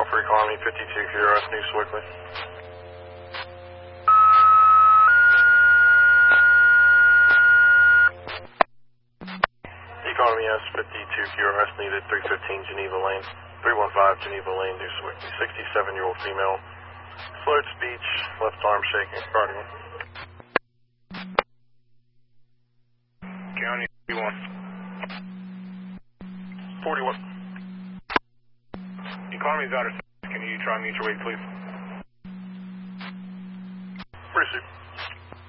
for Economy 52 QRS New Swickley. Economy S52 QRS needed 315 Geneva Lane, 315 Geneva Lane, New Swickley. 67-year-old female, slurred speech, left arm shaking, cardigan. County 41. 41. Economy's out of. Can you try mutual aid, please?